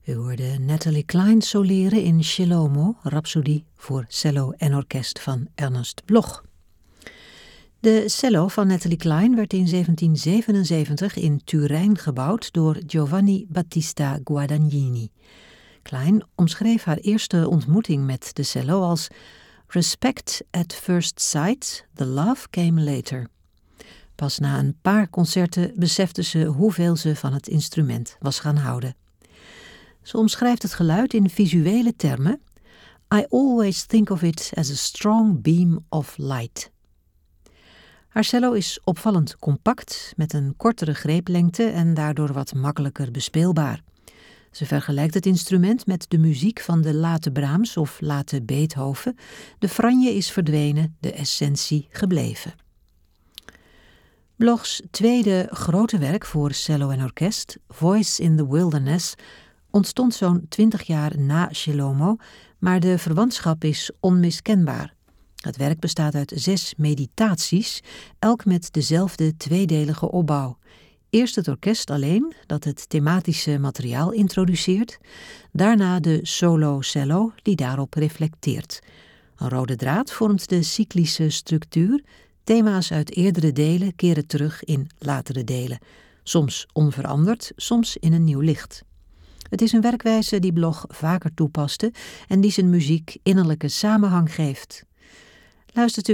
U hoorde Natalie Cline soleren in Shelomo, Rhapsodie voor cello en orkest van Ernest Bloch. De cello van Natalie Cline werd in 1777 in Turijn gebouwd door Giovanni Battista Guadagnini. Cline omschreef haar eerste ontmoeting met de cello als "Respect at first sight, the love came later." Pas na een paar concerten besefte ze hoeveel ze van het instrument was gaan houden. Ze omschrijft het geluid in visuele termen. I always think of it as a strong beam of light. Haar cello is opvallend compact, met een kortere greeplengte en daardoor wat makkelijker bespeelbaar. Ze vergelijkt het instrument met de muziek van de late Brahms of late Beethoven. De franje is verdwenen, de essentie gebleven. Blochs tweede grote werk voor cello en orkest, Voice in the Wilderness, ontstond zo'n 20 jaar na Shelomo, maar de verwantschap is onmiskenbaar. Het werk bestaat uit 6 meditaties, elk met dezelfde tweedelige opbouw. Eerst het orkest alleen, dat het thematische materiaal introduceert, daarna de solo-cello, die daarop reflecteert. Een rode draad vormt de cyclische structuur. Thema's uit eerdere delen keren terug in latere delen. Soms onveranderd, soms in een nieuw licht. Het is een werkwijze die Bloch vaker toepaste en die zijn muziek innerlijke samenhang geeft. Luistert u